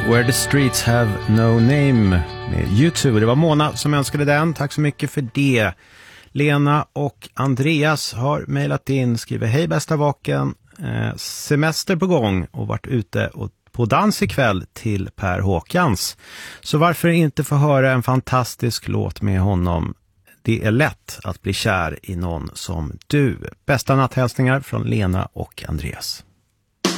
Where the Streets Have No Name med YouTube. Det var Mona som önskade den. Tack så mycket för det. Lena och Andreas har mejlat in, skriver: hej bästa vaken, semester på gång och varit ute och på dans ikväll till Per Håkans. Så varför inte få höra en fantastisk låt med honom? Det är lätt att bli kär i någon som du. Bästa natthälsningar från Lena och Andreas.